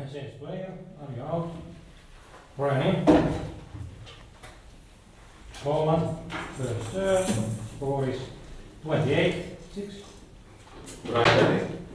Change player, and you're out. Running. Holland, first serve, score is 28-6. Right.